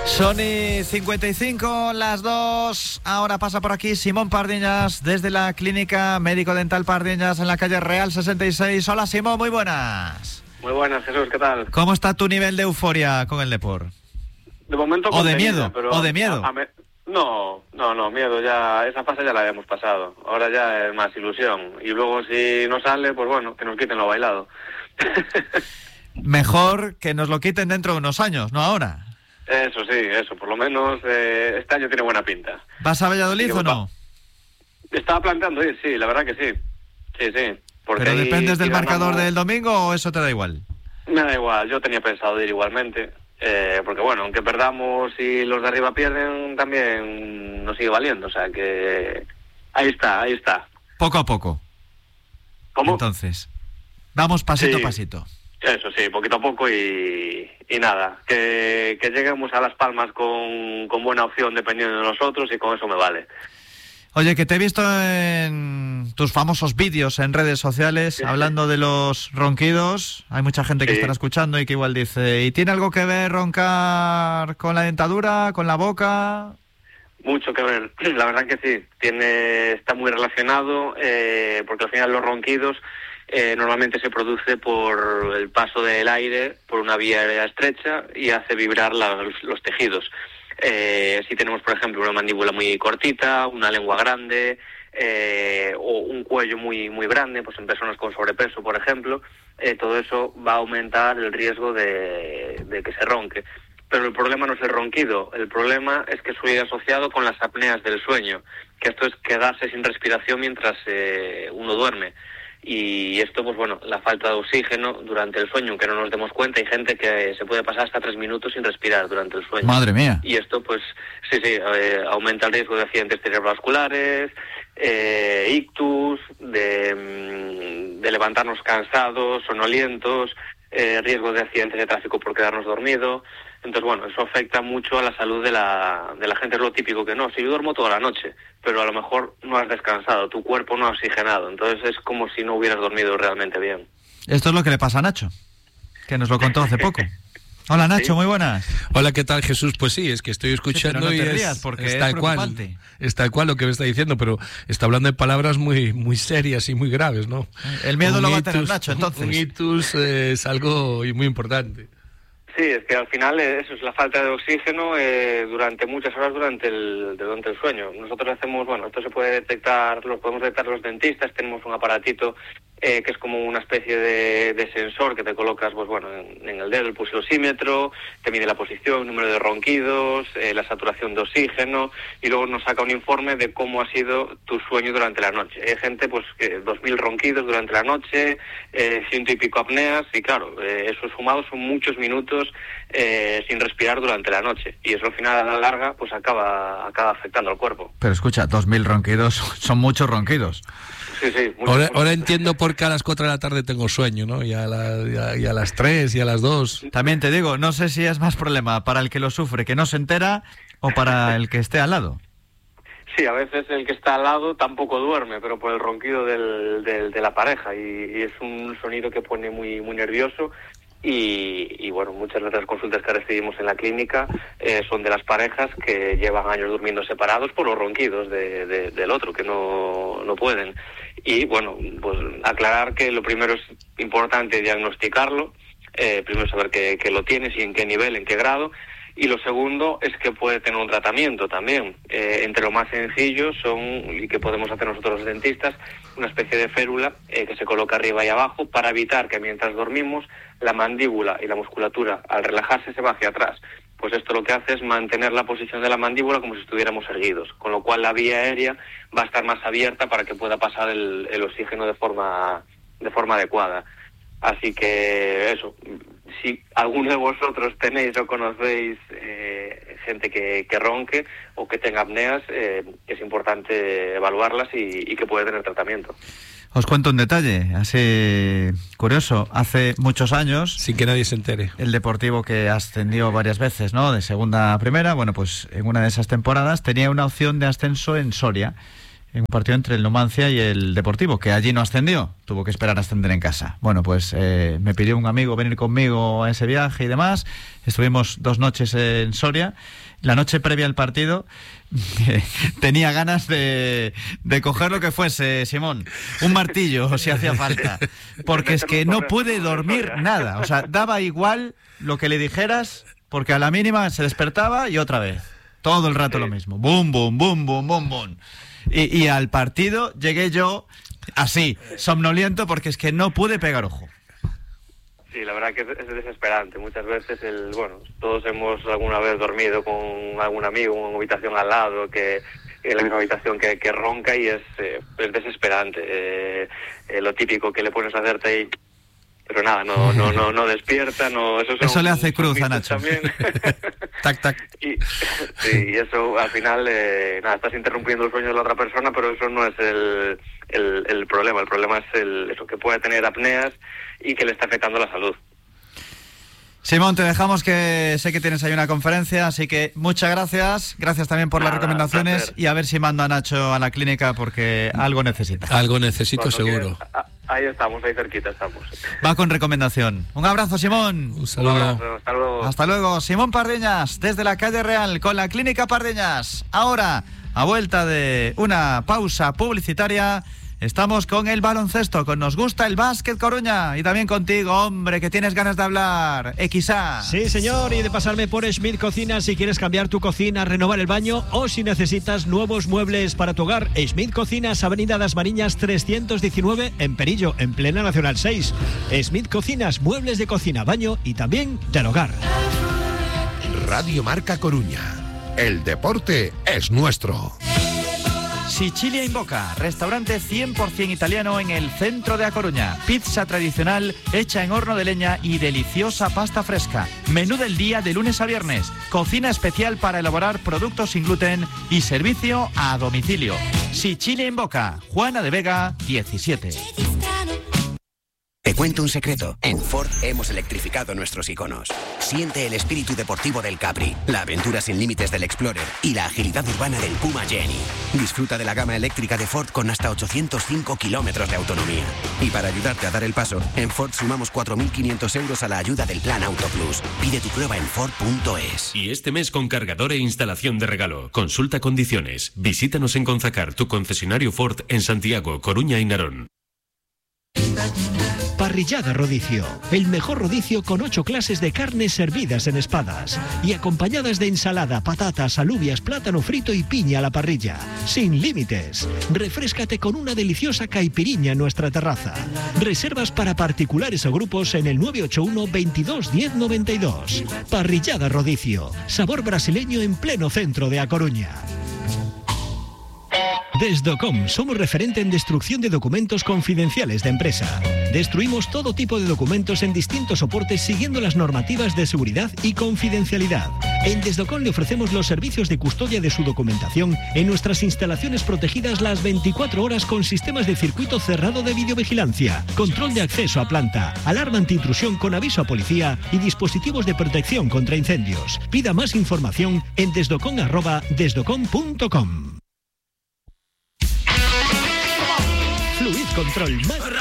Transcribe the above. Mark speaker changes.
Speaker 1: Son y 55 las 2. Ahora pasa por aquí Simón Pardiñas desde la Clínica Médico Dental Pardiñas en la calle Real 66. Hola Simón, muy buenas.
Speaker 2: Muy buenas, Jesús, ¿qué tal?
Speaker 1: ¿Cómo está tu nivel de euforia con el deporte?
Speaker 2: De momento
Speaker 1: ¿O de
Speaker 2: contenida,
Speaker 1: miedo?
Speaker 2: pero
Speaker 1: ¿O de miedo?
Speaker 2: No, miedo ya, esa fase ya la habíamos pasado. Ahora ya es más ilusión. Y luego si no sale, pues bueno, que nos quiten lo bailado.
Speaker 1: Mejor que nos lo quiten dentro de unos años, no ahora.
Speaker 2: Eso sí, eso, por lo menos este año tiene buena pinta.
Speaker 1: ¿Vas a Valladolid o no?
Speaker 2: Estaba planteando ir, sí, la verdad que sí. Sí.
Speaker 1: ¿Pero dependes del marcador del domingo o eso te da igual?
Speaker 2: Me da igual, yo tenía pensado ir igualmente. Porque bueno, aunque perdamos y los de arriba pierden, también nos sigue valiendo. O sea que ahí está.
Speaker 1: Poco a poco.
Speaker 2: ¿Cómo?
Speaker 1: Entonces, vamos pasito a pasito.
Speaker 2: Eso sí, poquito a poco y nada, que lleguemos a Las Palmas con buena opción dependiendo de nosotros y con eso me vale.
Speaker 1: Oye, que te he visto en tus famosos vídeos en redes sociales hablando de los ronquidos. Hay mucha gente que está escuchando y que igual dice, ¿y tiene algo que ver roncar con la dentadura, con la boca?
Speaker 2: Mucho que ver, la verdad que sí, está muy relacionado porque al final los ronquidos normalmente se produce por el paso del aire por una vía aérea estrecha y hace vibrar los tejidos. Si tenemos, por ejemplo, una mandíbula muy cortita, una lengua grande o un cuello muy muy grande, pues en personas con sobrepeso, por ejemplo, todo eso va a aumentar el riesgo de que se ronque. Pero el problema no es el ronquido, el problema es que suele ir asociado con las apneas del sueño, que esto es quedarse sin respiración mientras uno duerme. Y esto, pues bueno, la falta de oxígeno durante el sueño, aunque no nos demos cuenta, hay gente que se puede pasar hasta 3 minutos sin respirar durante el sueño.
Speaker 1: ¡Madre mía!
Speaker 2: Y esto, pues, sí, aumenta el riesgo de accidentes cerebrovasculares, ictus, de levantarnos cansados, sonolientos, riesgo de accidentes de tráfico por quedarnos dormidos. Entonces, bueno, eso afecta mucho a la salud de la gente. Es lo típico que no, si yo duermo toda la noche, pero a lo mejor no has descansado, tu cuerpo no ha oxigenado, entonces es como si no hubieras dormido realmente bien.
Speaker 1: Esto es lo que le pasa a Nacho, que nos lo contó hace poco. Hola Nacho, muy buenas.
Speaker 3: Hola, ¿qué tal, Jesús? Pues sí, es que estoy escuchando
Speaker 1: no te rías, porque es
Speaker 3: tal cual lo que me está diciendo, pero está hablando de palabras muy muy serias y muy graves, ¿no?
Speaker 1: El miedo lo va a tener Nacho, entonces.
Speaker 3: Un ictus es algo muy importante.
Speaker 2: Sí, es que al final eso es la falta de oxígeno durante muchas horas durante el sueño. Nosotros hacemos, esto se puede detectar, lo podemos detectar los dentistas, tenemos un aparatito que es como una especie de sensor que te colocas, en el dedo, el pulsosímetro, te mide la posición, el número de ronquidos, la saturación de oxígeno, y luego nos saca un informe de cómo ha sido tu sueño durante la noche. Hay gente, que 2.000 ronquidos durante la noche, 100 y pico apneas, y claro, eso sumado son muchos minutos sin respirar durante la noche, y eso al final a la larga pues acaba afectando al cuerpo.
Speaker 1: Pero escucha, 2.000 ronquidos son muchos ronquidos.
Speaker 2: Sí,
Speaker 3: ahora entiendo por qué a las 4 de la tarde tengo sueño, ¿no? Y a las 3 y a las 2.
Speaker 1: También te digo, no sé si es más problema para el que lo sufre, que no se entera, o para el que esté al lado.
Speaker 2: Sí, a veces el que está al lado tampoco duerme, pero por el ronquido de la pareja, y es un sonido que pone muy muy nervioso. Y muchas de las consultas que recibimos en la clínica son de las parejas que llevan años durmiendo separados por los ronquidos del otro, que no pueden. Y pues aclarar que lo primero es importante diagnosticarlo, primero saber que lo tienes y en qué nivel, en qué grado. Y lo segundo es que puede tener un tratamiento también. Entre lo más sencillo y que podemos hacer nosotros los dentistas, una especie de férula que se coloca arriba y abajo para evitar que mientras dormimos la mandíbula y la musculatura al relajarse se va hacia atrás. Pues esto lo que hace es mantener la posición de la mandíbula como si estuviéramos erguidos, con lo cual la vía aérea va a estar más abierta para que pueda pasar el oxígeno de forma adecuada. Así que eso, si alguno de vosotros tenéis o conocéis gente que ronque o que tenga apneas, es importante evaluarlas y que puede tener tratamiento.
Speaker 1: Os cuento un detalle, así curioso. Hace muchos años,
Speaker 3: sin que nadie se entere,
Speaker 1: el Deportivo, que ascendió varias veces, ¿no?, de segunda a primera, pues en una de esas temporadas tenía una opción de ascenso en Soria. en un partido entre el Numancia y el Deportivo, que allí no ascendió, tuvo que esperar a ascender en casa. Bueno, pues me pidió un amigo venir conmigo a ese viaje y demás. Estuvimos 2 noches en Soria. La noche previa al partido tenía ganas de coger lo que fuese, Simón, un martillo si hacía falta, porque es que no puede dormir nada. O sea, daba igual lo que le dijeras, porque a la mínima se despertaba y otra vez. Todo el rato lo mismo. Bum, bum, bum, bum, bum, bum. Y al partido llegué yo así, somnoliento, porque es que no pude pegar ojo.
Speaker 2: Sí, la verdad que es desesperante. Muchas veces, todos hemos alguna vez dormido con algún amigo en una habitación al lado, que en la misma habitación que ronca, y es desesperante. Lo típico que le pones a hacerte y... Pero nada, no despierta, no...
Speaker 1: Eso le hace cruz a Nacho.
Speaker 2: También.
Speaker 1: Tac, tac.
Speaker 2: Y eso al final, estás interrumpiendo el sueño de la otra persona, pero eso no es el problema. El problema es eso, que puede tener apneas y que le está afectando la salud.
Speaker 1: Simón, te dejamos, que sé que tienes ahí una conferencia, así que muchas gracias. Gracias también por las recomendaciones, y a ver si mando a Nacho a la clínica, porque algo necesita.
Speaker 3: Algo necesito, seguro.
Speaker 2: Ahí estamos, ahí cerquita estamos.
Speaker 1: Va con recomendación. Un abrazo, Simón.
Speaker 3: Un saludo.
Speaker 2: Hasta luego.
Speaker 1: Hasta luego. Simón Pardeñas, desde la calle Real, con la Clínica Pardeñas. Ahora, a vuelta de una pausa publicitaria, estamos con el baloncesto, con Nos Gusta el Básquet Coruña, y también contigo, hombre, que tienes ganas de hablar, XA.
Speaker 4: Sí, señor, y de pasarme por Schmidt Cocina si quieres cambiar tu cocina, renovar el baño o si necesitas nuevos muebles para tu hogar. Schmidt Cocinas, Avenida Das Mariñas 319, en Perillo, en plena Nacional 6. Schmidt Cocinas, muebles de cocina, baño y también del hogar.
Speaker 5: Radio Marca Coruña. El deporte es nuestro.
Speaker 1: Sicilia in Boca, restaurante 100% italiano en el centro de A Coruña. Pizza tradicional hecha en horno de leña y deliciosa pasta fresca. Menú del día de lunes a viernes. Cocina especial para elaborar productos sin gluten y servicio a domicilio. Sicilia in Boca, Juana de Vega 17.
Speaker 6: Te cuento un secreto. En Ford hemos electrificado nuestros iconos. Siente el espíritu deportivo del Capri, la aventura sin límites del Explorer y la agilidad urbana del Puma Jenny. Disfruta de la gama eléctrica de Ford con hasta 805 kilómetros de autonomía. Y para ayudarte a dar el paso, en Ford sumamos 4.500 euros a la ayuda del Plan Auto Plus. Pide tu prueba en Ford.es.
Speaker 7: Y este mes con cargador e instalación de regalo. Consulta condiciones. Visítanos en Conzacar, tu concesionario Ford en Santiago, Coruña y Narón.
Speaker 4: Parrillada Rodicio, el mejor rodicio con 8 clases de carnes servidas en espadas y acompañadas de ensalada, patatas, alubias, plátano frito y piña a la parrilla, sin límites. Refréscate con una deliciosa caipiriña en nuestra terraza. Reservas para particulares o grupos en el 981 22 10 92. Parrillada Rodicio, sabor brasileño en pleno centro de A Coruña. Desdocom, somos referente en destrucción de documentos confidenciales de empresa. Destruimos todo tipo de documentos en distintos soportes siguiendo las normativas de seguridad y confidencialidad. En Desdocom le ofrecemos los servicios de custodia de su documentación en nuestras instalaciones protegidas las 24 horas con sistemas de circuito cerrado de videovigilancia, control de acceso a planta, alarma antiintrusión con aviso a policía y dispositivos de protección contra incendios. Pida más información en desdocom@desdocom.com. Fluid Control.